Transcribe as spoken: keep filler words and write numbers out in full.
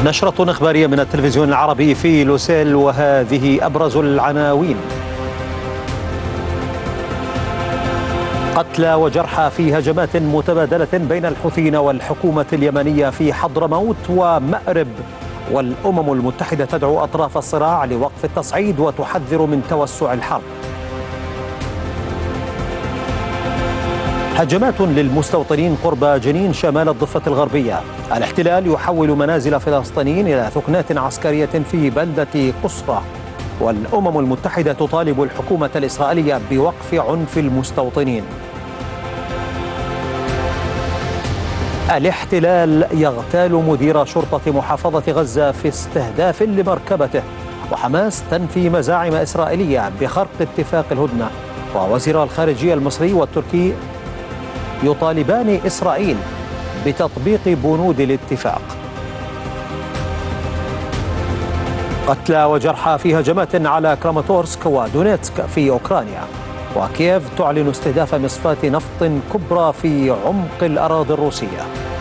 نشرة إخبارية من التلفزيون العربي في لوسيل، وهذه أبرز العناوين. قتلى وجرحى في هجمات متبادلة بين الحوثيين والحكومة اليمنية في حضرموت ومأرب، والأمم المتحدة تدعو أطراف الصراع لوقف التصعيد وتحذر من توسع الحرب. هجمات للمستوطنين قرب جنين شمال الضفة الغربية. الاحتلال يحول منازل فلسطينيين إلى ثكنات عسكرية في بلدة قصرة، والأمم المتحدة تطالب الحكومة الإسرائيلية بوقف عنف المستوطنين. الاحتلال يغتال مدير شرطة محافظة غزة في استهداف لمركبته، وحماس تنفي مزاعم إسرائيلية بخرق اتفاق الهدنة، ووزير الخارجية المصري والتركي يطالبان إسرائيل بتطبيق بنود الاتفاق. قتلى وجرحى في هجمات على كراماتورسك ودونيتسك في أوكرانيا، وكييف تعلن استهداف مصفاة نفط كبرى في عمق الأراضي الروسية.